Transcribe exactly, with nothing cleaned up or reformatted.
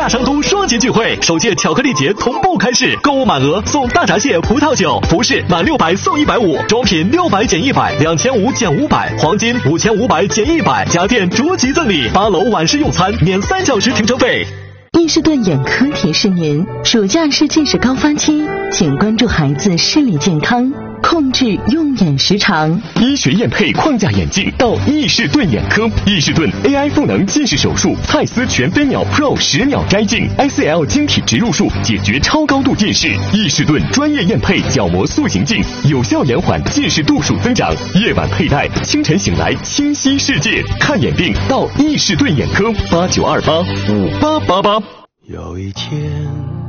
大商都双节聚会，首届巧克力节同步开市，购物满额送大闸蟹葡萄酒，服饰满六百送一百五，装品六百减一百，两千五减五百，黄金五千五百减一百，家电逐级赠礼，八楼晚市用餐免三小时停车费。 伊士顿眼科提示您，暑假是近视高发期，请关注孩子视力健康，控制用眼时长。 医学验配框架眼镜到伊士顿眼科，伊士顿 A I 赋能近视手术，蔡司全飞秒 Pro 十秒摘镜 ，S L 晶体植入术解决超高度近视。伊士顿专业验配角膜塑形镜，有效延缓近视度数增长。夜晚佩戴，清晨醒来清晰世界。看眼病到伊士顿眼科，八九二八五八八八。 有一天。